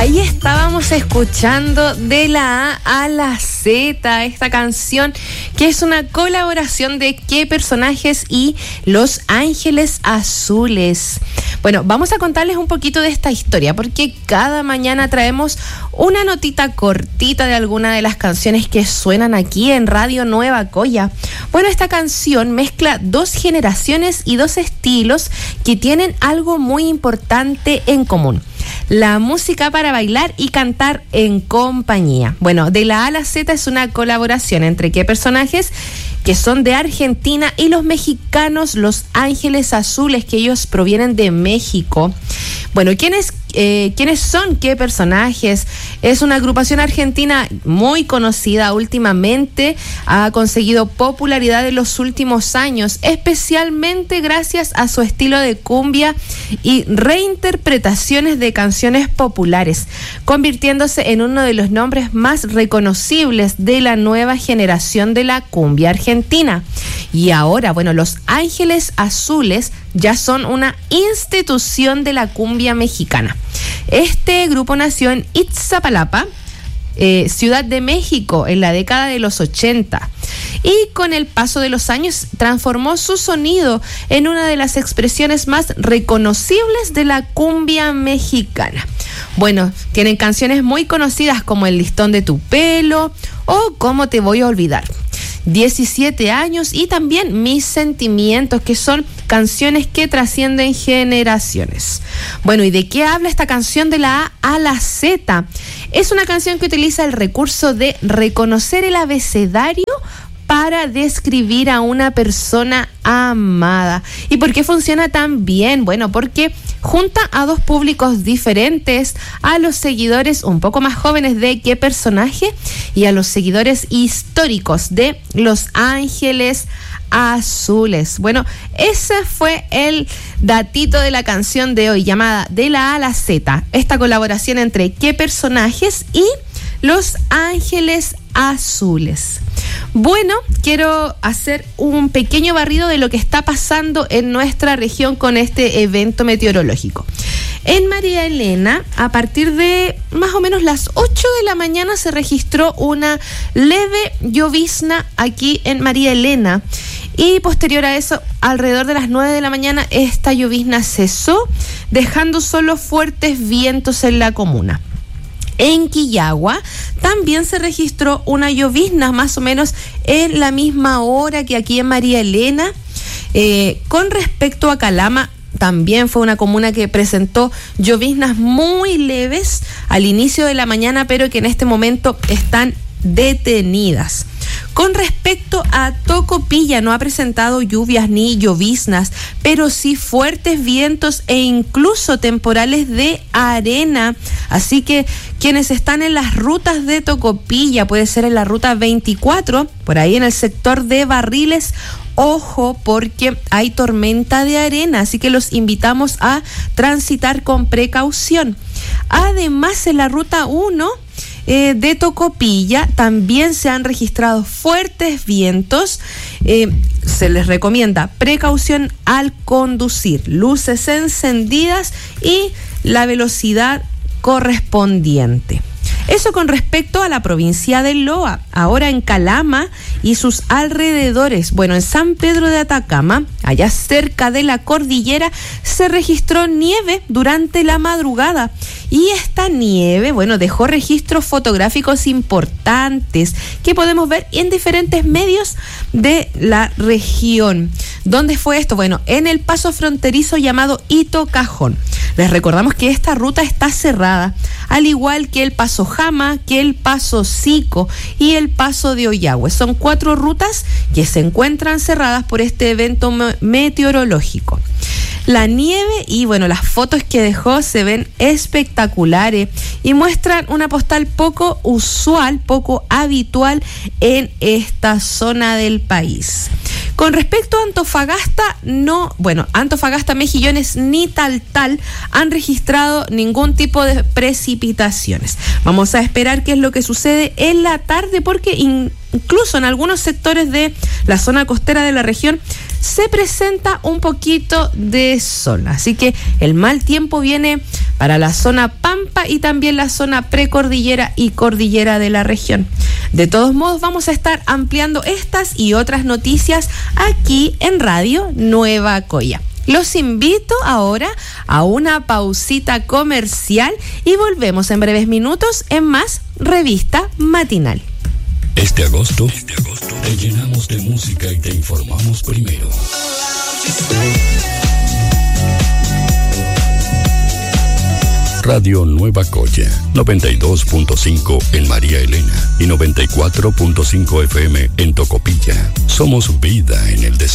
Ahí estábamos escuchando de la A a la Z, esta canción que es una colaboración de ¿Qué personajes? Y Los Ángeles Azules. Bueno, vamos a contarles un poquito de esta historia porque cada mañana traemos una notita cortita de alguna de las canciones que suenan aquí en Radio Nueva Coya. Bueno, esta canción mezcla dos generaciones y dos estilos que tienen algo muy importante en común: la música para bailar y cantar en compañía. Bueno, de la A a la Z es una colaboración entre ¿Qué personajes? Que son de Argentina, y los mexicanos Los Ángeles Azules, que ellos provienen de México. Bueno, ¿quiénes son ¿Qué personajes? Es una agrupación argentina muy conocida últimamente, ha conseguido popularidad en los últimos años, especialmente gracias a su estilo de cumbia y reinterpretaciones de canciones populares, convirtiéndose en uno de los nombres más reconocibles de la nueva generación de la cumbia argentina. Y ahora, bueno, Los Ángeles Azules ya son una institución de la cumbia mexicana. Este grupo nació en Iztapalapa, Ciudad de México, en la década de los 80, y con el paso de los años transformó su sonido en una de las expresiones más reconocibles de la cumbia mexicana. Bueno, tienen canciones muy conocidas como El listón de tu pelo o ¿Cómo te voy a olvidar?, 17 años y también Mis sentimientos, que son canciones que trascienden generaciones. Bueno, ¿y de qué habla esta canción de la A a la Z? Es una canción que utiliza el recurso de reconocer el abecedario para describir a una persona amada. ¿Y por qué funciona tan bien? Bueno, porque junta a dos públicos diferentes, a los seguidores un poco más jóvenes de ¿Qué personaje? Y a los seguidores históricos de Los Ángeles Azules. Bueno, ese fue el datito de la canción de hoy, llamada De la A a la Z, esta colaboración entre ¿Qué personajes? Y Los Ángeles Azules. Bueno, quiero hacer un pequeño barrido de lo que está pasando en nuestra región con este evento meteorológico. En María Elena, a partir de más o menos las 8 de la mañana se registró una leve llovizna aquí en María Elena, y posterior a eso, alrededor de las 9 de la mañana, esta llovizna cesó, dejando solo fuertes vientos en la comuna. En Quillagua también se registró una llovizna más o menos en la misma hora que aquí en María Elena. Con respecto a Calama, también fue una comuna que presentó lloviznas muy leves al inicio de la mañana, pero que en este momento están detenidas. Con respecto a Tocopilla, no ha presentado lluvias ni lloviznas, pero sí fuertes vientos e incluso temporales de arena. Así que quienes están en las rutas de Tocopilla, puede ser en la ruta 24, por ahí en el sector de Barriles, ojo, porque hay tormenta de arena, así que los invitamos a transitar con precaución. Además, en la ruta 1 de Tocopilla también se han registrado fuertes vientos. Se les recomienda precaución al conducir, luces encendidas y la velocidad correspondiente. Eso con respecto a la provincia de Loa. Ahora en Calama y sus alrededores, bueno, en San Pedro de Atacama, allá cerca de la cordillera, se registró nieve durante la madrugada. Y esta nieve, bueno, dejó registros fotográficos importantes que podemos ver en diferentes medios de la región. ¿Dónde fue esto? Bueno, en el paso fronterizo llamado Hito Cajón. Les recordamos que esta ruta está cerrada, al igual que el paso Jama, que el paso Sico y el paso de Ollagüe. Son 4 rutas que se encuentran cerradas por este evento meteorológico. La nieve y bueno, las fotos que dejó se ven espectaculares y muestran una postal poco usual, poco habitual en esta zona del país. Con respecto a Antofagasta, Antofagasta, Mejillones ni Tal han registrado ningún tipo de precipitaciones. Vamos a esperar qué es lo que sucede en la tarde, porque incluso en algunos sectores de la zona costera de la región se presenta un poquito de sol. Así que el mal tiempo viene para la zona Pampa y también la zona precordillera y cordillera de la región. De todos modos, vamos a estar ampliando estas y otras noticias aquí en Radio Nueva Coya. Los invito ahora a una pausita comercial y volvemos en breves minutos en más Revista Matinal. Este agosto te llenamos de música y te informamos primero. Radio Nueva Coya, 92.5 en María Elena y 94.5 FM en Tocopilla. Somos vida en el desierto.